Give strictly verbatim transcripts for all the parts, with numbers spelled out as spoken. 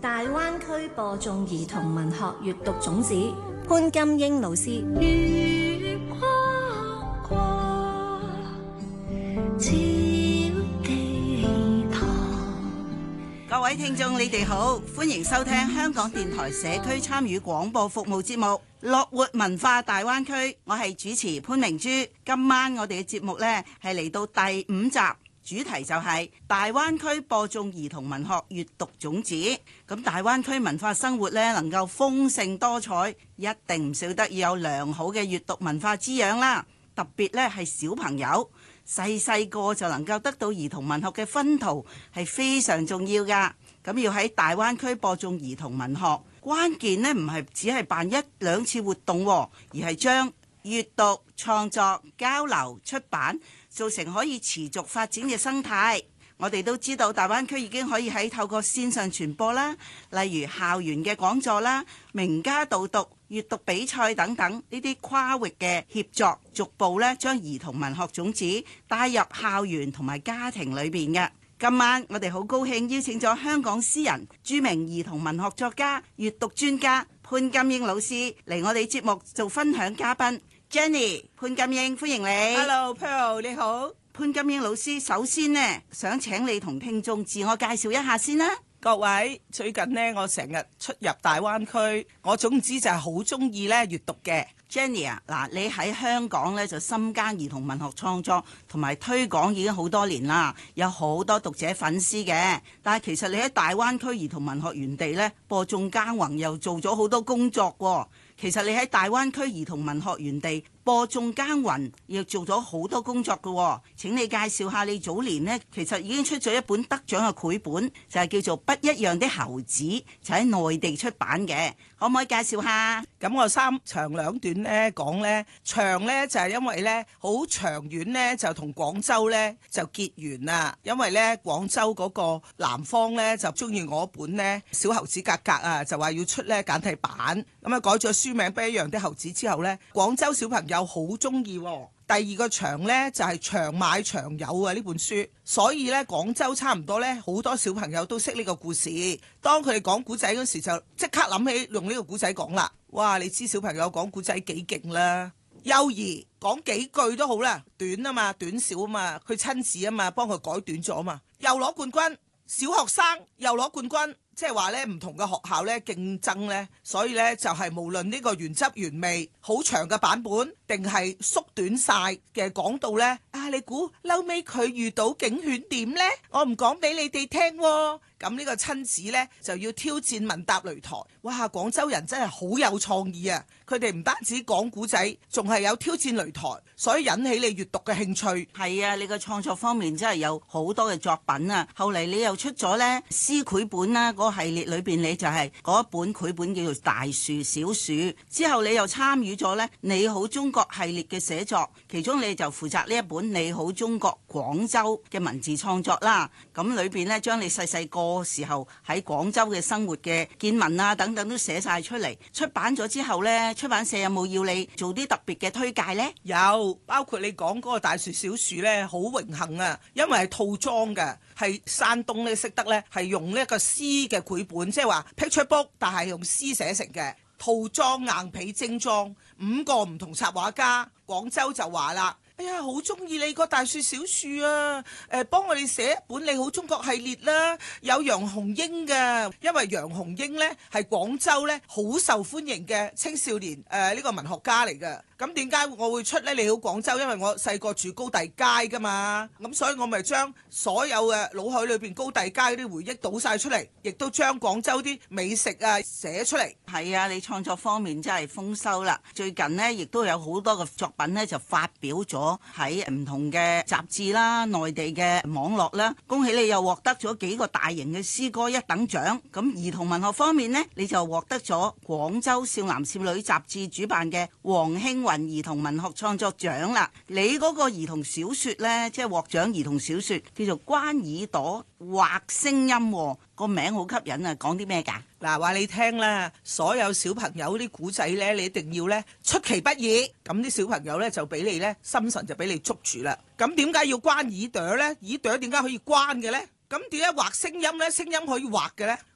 大灣區播種兒童文學閱讀種子，潘金英老師。月光光照地堂。 各位聽眾你哋好，歡迎收聽香港電台社區參與廣播服務節目《樂活文化大灣區》，我係主持潘明珠。今晚我哋嘅節目呢係嚟到第五集。主題就係大灣區播種兒童文學閱讀種子。咁大灣區文化生活咧能夠豐盛多彩，一定唔少得要有良好嘅閱讀文化滋養啦。特別咧係小朋友細細個就能夠得到兒童文學嘅薰陶，係非常重要噶。咁要喺大灣區播種兒童文學，關鍵呢唔係只係辦一兩次活動，而係將閱讀、創作、交流、出版造成可以持續發展嘅生態。我哋都知道大灣區已經可以喺透過線上傳播啦，例如校園嘅講座啦、名家導讀、閱讀比賽等等呢啲跨域嘅協作，逐步咧將兒童文學種子帶入校園同埋家庭裏邊嘅。今晚我哋好高興邀請咗香港詩人、著名兒童文學作家、閱讀專家潘金英老師嚟我哋節目做分享嘉賓。Jenny 潘金英，歡迎你。 Hello Pearl， 你好。 潘金英老師，首先呢，想請你同聽眾自我介紹一下先啦。 各位，最近呢，我成日出入大灣區，我總之就係好中意咧閱讀嘅。 Jenny 啊，嗱，你喺香港咧就深耕兒童文學創作同埋推廣已經好多年啦，有好多讀者粉絲嘅。但係其實你喺大灣區兒童文學園地咧播種耕耘，又做咗好多工作喎。其實你喺大灣區兒童文學園地播種耕耘，亦做咗好多工作嘅喎。請你介紹下你早年呢，其實已經出咗一本得獎嘅繪本，就係叫做《不一樣的猴子》，就喺內地出版嘅。可唔可以介紹下？ 咁我三長兩短咧講咧，長咧就係因為咧好長遠咧就同廣州咧就結緣啦。因為咧廣州嗰個南方咧就中意我本咧小猴子格格啊，就話要出咧簡體版，咁啊改咗書名不一樣的猴子之後咧，廣州小朋友好中意。第二個長呢，就係長買長有啊呢本書，所以呢，廣州差唔多呢，好多小朋友都識呢個故事。當佢哋講古仔嗰時就即刻諗起用呢個古仔講啦。哇！你知小朋友講古仔幾勁啦，幼兒講幾句都好啦，短啊嘛，短小啊嘛，佢親子啊嘛，幫佢改短咗啊嘛，又攞冠軍，小學生又攞冠軍。即係話咧，唔同嘅學校咧競爭咧，所以咧就係無論呢個原汁原味好長嘅版本，定係縮短晒嘅講到咧，啊你估嬲尾佢遇到警犬點咧？我唔講俾你哋聽喎。咁呢個親子呢，就要挑戰問答擂台。哇！廣州人真係好有創意啊！佢哋唔單止講古仔，仲係有挑戰擂台，所以引起你閱讀嘅興趣。 係啊，你個創作方面真係有好多嘅作品啊！後嚟你又出咗呢詩繪本啦，嗰、那個系列裏邊你就係嗰一本繪本叫做《大樹小樹》。之後你又參與咗呢你好中國系列嘅寫作，其中你就負責呢一本《你好中國廣州》嘅文字創作啦。咁裏邊呢，將你細細個時候喺廣州嘅生活嘅見聞啊等等都寫晒出嚟，出版咗之後呢，出版社有冇要你做啲特別嘅推介呢？ 有，包括你講嗰個大樹小樹呢，好榮幸啊，因為係套裝嘅，係山東呢識得呢，係用呢一個詩嘅繪本，即係話 picture book，但係用詩寫成嘅套裝硬皮精裝，五個唔同插畫家，廣州就話啦。哎呀，好中意你個大樹小樹啊！誒、呃，幫我哋寫一本你好中國系列啦，有楊紅英嘅，因為楊紅英呢係廣州呢好受歡迎嘅青少年誒呢、呃這個文學家嚟嘅。咁點解我會出呢？你好廣州，因為我細個住高第街噶嘛，咁所以我咪將所有嘅腦海裏邊高第街嗰啲回憶倒晒出嚟，亦都將廣州啲美食啊寫出嚟。 係啊，你創作方面真係豐收啦！最近呢，亦都有好多嘅作品呢，就發表咗喺唔同嘅雜誌啦、內地嘅網絡啦。恭喜你又獲得咗幾個大型嘅詩歌一等獎。咁兒童文學方面呢，你就獲得咗廣州少男少女雜誌主辦嘅黃興雲兒童文學創作獎啦。你嗰個兒童小說呢，即係獲獎兒童小說叫做關耳朵畫聲音，個名好吸引啊！講啲咩㗎？ 嗱，話你聽啦，所有小朋友啲古仔呢，你一定要呢出其不意，咁啲小朋友呢，就俾你呢心神就俾你捉住啦。咁點解要關耳朵呢？耳朵點解可以關嘅呢？咁點解畫聲音呢？聲音可以畫嘅呢？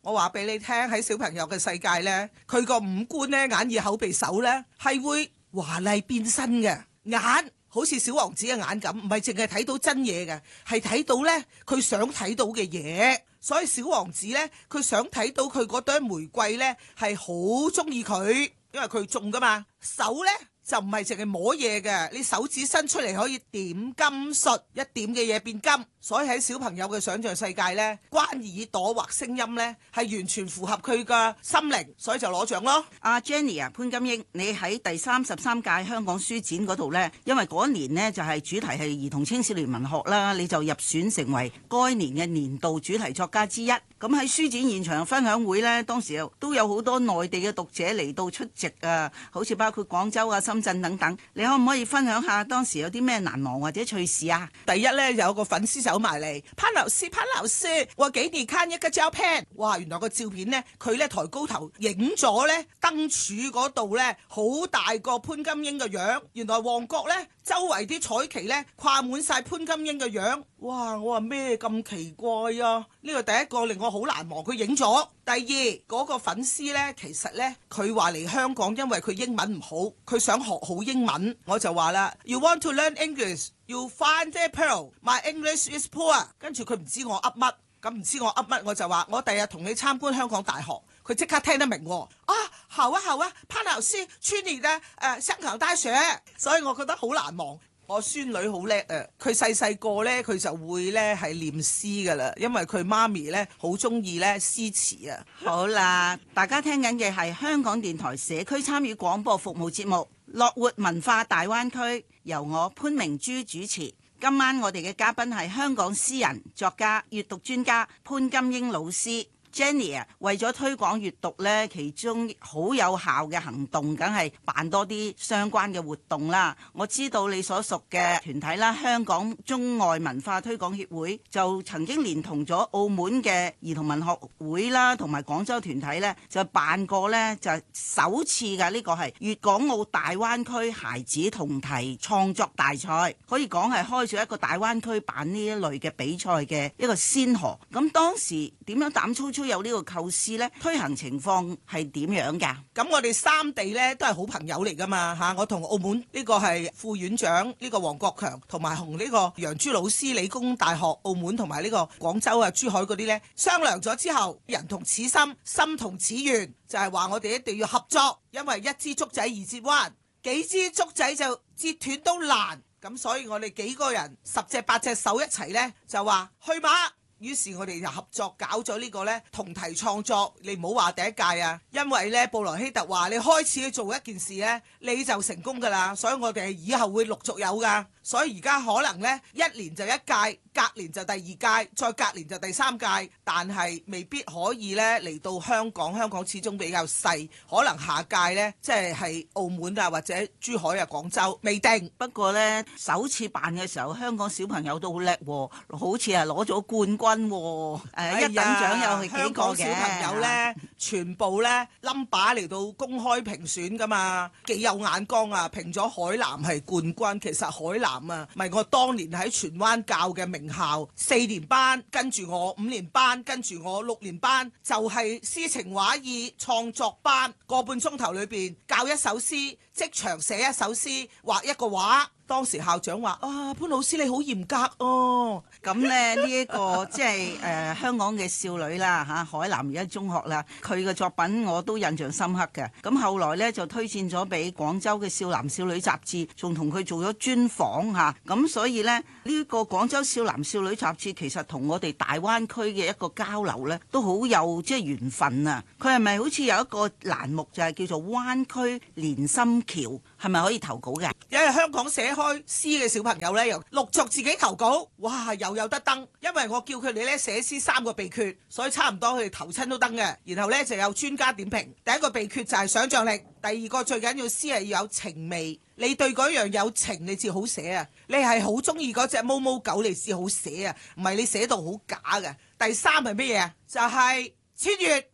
我話俾你聽，喺小朋友嘅世界呢，佢個五官呢，眼耳口鼻手呢，係會華麗變身嘅。眼好似小王子嘅眼咁，唔係淨係睇到真嘢嘅，係睇到呢佢想睇到嘅嘢。所以小王子呢，佢想睇到佢嗰朵玫瑰呢，係好中意佢，因為佢種噶嘛。手呢，就唔係淨係摸嘢嘅，你手指伸出嚟可以點金術，一點嘅嘢變金。所以喺小朋友嘅想像世界呢，關耳朵或聲音呢，係完全符合佢嘅心靈，所以就攞獎咯。 阿 Jenny 啊，潘金英，你喺第三十三屆香港書展嗰度呢，因為嗰年呢就係主題係兒童青少年文學啦，你就入選成為該年嘅年度主題作家之一。咁喺書展現場分享會呢，當時都有好多內地嘅讀者嚟到出席啊，好似包括廣州啊、深圳等等。你可唔可以分享下當時有啲咩難忘或者趣事啊？ 第一呢，有個粉絲走埋嚟，潘老師，潘老師，我給你看一個照片。哇，原來個照片呢，佢呢抬高頭影咗呢燈柱嗰度呢，好大個潘金英嘅樣。原來旺角呢，周圍啲彩旗呢，掛滿晒潘金英嘅樣。哇，我話咩咁奇怪啊？呢個第一個令我好難忘，佢影咗。第二嗰個粉絲呢，其實呢，佢話嚟香港，因為佢英文唔好，佢想學好英文。我就話啦 ，You want to learn English? You find the pearl. My English is poor。跟住佢唔知我噏乜，咁唔知我噏乜，我就話我第日同你參觀香港大學。佢即刻聽得明喎。啊，好啊好啊，潘老師，去年嘅誒香港大學。所以我覺得好難忘。我孫女好叻啊！佢細細個呢，佢就會呢係念詩噶啦，因為佢媽咪呢好中意呢詩詞啊。 好啦，大家聽緊嘅係香港電台社區參與廣播服務節目《樂活文化大灣區》，由我潘明珠主持。今晚我哋嘅嘉賓係香港詩人、作家、閱讀專家潘金英老師。Jenny 啊，為咗推廣閱讀呢，其中好有效嘅行動，梗係辦多啲相關嘅活動啦。我知道你所屬嘅團體啦，香港中外文化推廣協會就曾經連同咗澳門嘅兒童文學會啦，同埋廣州團體呢，就辦過呢，就首次嘅呢個係粵港澳大灣區孩子同題創作大賽，可以講係開咗一個大灣區辦呢一類嘅比賽嘅一個先河。咁當時點樣膽粗粗有呢個構思呢？推行情況係點樣㗎？ 咁我哋三地呢都係好朋友嚟噶嘛嚇！我同澳門呢個係副院長呢個黃國強，同埋同呢個楊朱老師理工大學澳門同埋呢個廣州啊珠海嗰啲呢商量咗之後，人同此心，心同此願，就係話我哋一定要合作，因為一支竹仔易折彎，幾支竹仔就折斷都難。咁所以我哋幾個人十隻八隻手一齊呢，就話去馬。於是我哋就合作搞咗呢個呢同題創作。你唔好話第一屆啊，因為呢布萊希特話你開始去做一件事呢，你就成功噶啦，所以我哋以後會陸續有噶。所以而家可能呢，一年就一屆，隔年就第二屆，再隔年就第三屆，但係未必可以呢嚟到香港。香港始終比較細，可能下屆呢，即係係澳門啊或者珠海啊廣州未定。 不過呢，首次辦嘅時候，香港小朋友都好叻喎，好似係攞咗冠軍喎。誒，一等獎有幾個嘅。 香港小朋友呢，全部呢 number 嚟到公開評選噶嘛，幾有眼光啊！評咗海南係冠軍，其實海南啊，咪我當年喺荃灣教嘅名校，四年班跟住我，五年班跟住我，六年班就係詩情畫意創作班，個半鐘頭裏邊教一首詩，即場寫一首詩，畫一個畫。當時校長話：啊，潘老師你好嚴格哦。 咁咧呢一、這個即係誒香港嘅少女啦嚇、啊，海南而家中學啦，佢嘅作品我都印象深刻嘅。咁後來咧就推薦咗俾廣州嘅少男少女雜誌，仲同佢做咗專訪嚇。咁、啊、所以咧呢、這個廣州少男少女雜誌其實同我哋大灣區嘅一個交流咧都好有即係緣分啊！佢係咪好似有一個欄目就係叫做灣區連心橋？係咪可以投稿嘅？ 因為香港寫開詩嘅小朋友咧，又陸續自己投稿，哇，又有得登。因為我叫佢哋咧寫詩三個秘訣，所以差唔多佢哋投親都登嘅。然後咧就有專家點評。第一個秘訣就係想像力，第二個最緊要詩係要有情味。你對嗰樣有情，你至好寫啊！你係好中意嗰隻毛毛狗，你至好寫啊！唔係你寫到好假嘅。第三係乜嘢啊？就係、是、千月。哇！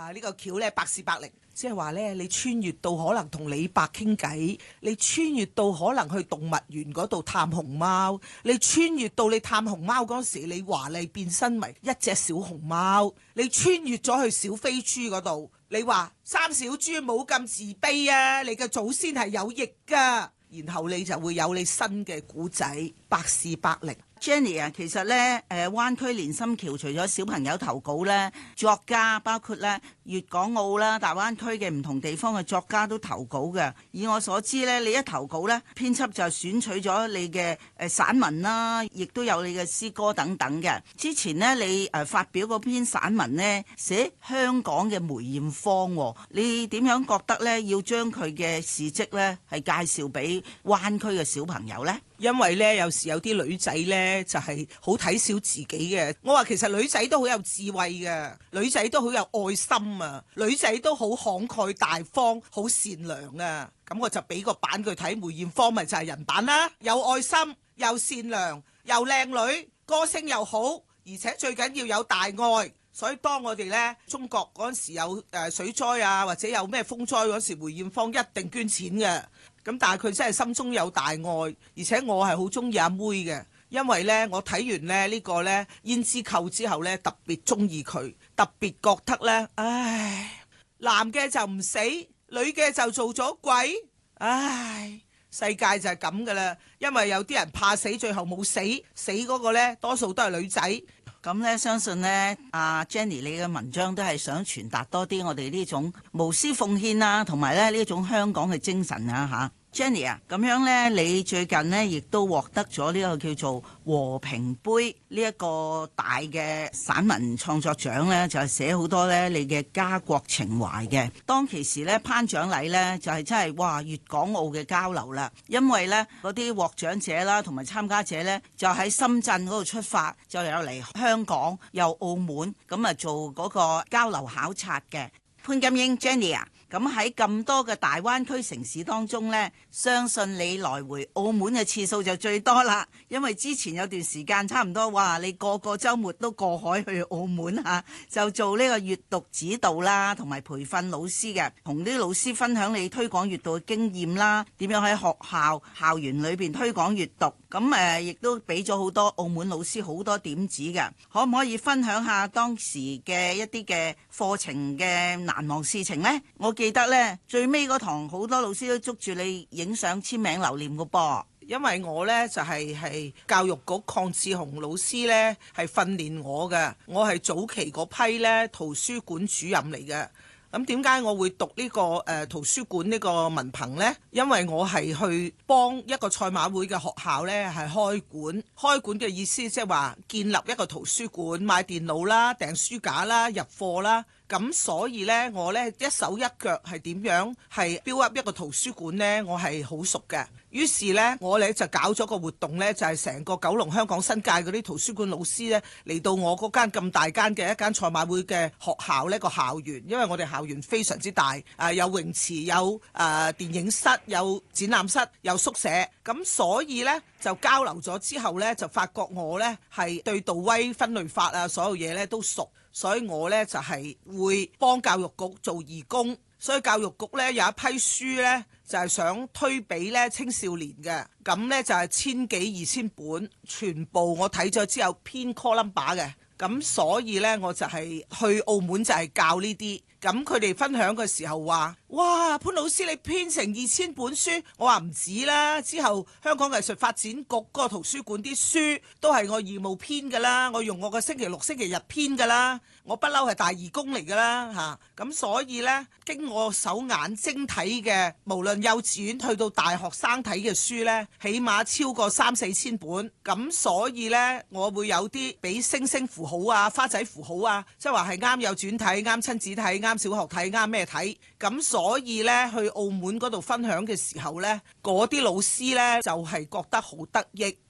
啊，呢個橋咧百試百靈，即係話咧，你穿越到可能同李白傾偈，你穿越到可能去動物園嗰度探熊貓，你穿越到你探熊貓嗰時，你華麗變身為一隻小熊貓，你穿越咗去小飛豬嗰度，你話三小豬冇咁自卑啊，你嘅祖先係有翼㗎，然後你就會有你新嘅古仔，百試百靈。 Jenny 啊，其實咧，誒灣區連心橋除咗小朋友投稿咧，作家包括咧粵港澳啦、大灣區嘅唔同地方嘅作家都投稿嘅。以我所知咧，你一投稿咧，編輯就選取咗你嘅誒散文啦，亦都有你嘅詩歌等等嘅。之前呢，你誒發表嗰篇散文呢，寫香港嘅梅艷芳，你點樣覺得咧要將佢嘅事蹟咧係介紹俾灣區嘅小朋友呢？ 因為咧，有時有啲女仔咧就係好睇小自己嘅。我話其實女仔都好有智慧嘅，女仔都好有愛心啊，女仔都好慷慨大方，好善良啊。咁我就俾個版佢睇，梅艷芳咪就係人版啦，有愛心，又善良，又靚女，歌聲又好，而且最緊要有大愛。所以當我哋咧中國嗰陣時有誒水災啊，或者有咩風災嗰時，梅艷芳一定捐錢嘅。咁但係佢真係心中有大愛，而且我係好中意阿妹嘅，因為呢，我睇完咧呢個呢《胭脂扣》之後呢，特別中意佢，特別覺得呢，唉，男嘅就唔死，女嘅就做咗鬼，唉，世界就係咁噶啦，因為有啲人怕死，最後冇死，死嗰個呢，多數都係女仔。 咁咧，相信咧，阿 Jenny 你嘅文章都係想傳達多啲我哋呢種無私奉獻啊，同埋咧呢種香港嘅精神啊嚇。Jenny 啊，咁樣呢，你最近呢亦都獲得咗呢個叫做和平杯呢一個大嘅散文創作獎呢，就係寫好多呢你嘅家國情懷嘅。當其時呢，頒獎禮呢，就係真係哇粵港澳嘅交流啦，因為呢嗰啲獲獎者啦同埋參加者呢，就喺深圳嗰度出發，就有嚟香港又澳門咁啊做嗰個交流考察嘅。潘金英 Jenny 啊，咁喺咁多嘅大灣區城市當中呢，相信你來回澳門嘅次數就最多啦。因為之前有段時間差唔多，哇！你個個週末都過海去澳門嚇，就做呢個閱讀指導啦，同埋培訓老師嘅，同啲老師分享你推廣閱讀嘅經驗啦，點樣喺學校校園裏邊推廣閱讀。咁誒，亦都俾咗好多澳門老師好多點子嘅，可唔可以分享下當時嘅一啲嘅課程嘅難忘事情呢？我記得呢，最尾嗰堂好多老師都捉住你影相簽名留念嘅噃。 因為我呢就係、是、係教育局鄺志雄老師呢係訓練我嘅，我係早期嗰批呢圖書館主任嚟嘅。咁點解我會讀呢、這個誒、呃、圖書館呢個文憑呢？因為我係去幫一個賽馬會嘅學校呢係開館，開館嘅意思即係話建立一個圖書館，買電腦啦、訂書架啦、入貨啦。咁所以呢，我呢一手一腳係點樣係 build up一個圖書館呢？我係好熟嘅。於是呢，我哋就搞咗個活動呢，就係、是、成個九龍、香港、新界嗰啲圖書館老師呢嚟到我嗰間咁大間嘅一間賽馬會嘅學校呢個校園，因為我哋校園非常之大，啊有泳池、有誒、呃、電影室、有展覽室、有宿舍，咁所以呢，就交流咗之後呢，就發覺我呢係對杜威分類法啊所有嘢呢都熟，所以我呢就係、是、會幫教育局做義工。所以教育局呢有一批書呢，就係、是、想推俾呢青少年嘅，咁呢就係、是、千幾二千本，全部我睇咗之後編 call number 嘅，咁所以呢，我就係去澳門就係教呢啲，咁佢哋分享嘅時候話：哇，潘老師你編成二千本書，我話唔止啦，之後香港藝術發展局嗰個圖書館啲書都係我義務編㗎啦，我用我個星期六星期日編㗎啦。我不嬲係大義工嚟㗎啦嚇，咁所以呢，經我手眼睛睇嘅，無論幼稚園去到大學生睇嘅書呢，起碼超過三四千本。咁所以呢，我會有啲俾星星符號啊、花仔符號啊，即係話係啱幼稚園睇、啱親子睇、啱小學睇、啱咩睇。咁所以呢，去澳門嗰度分享嘅時候呢，嗰啲老師呢，就係覺得好得益。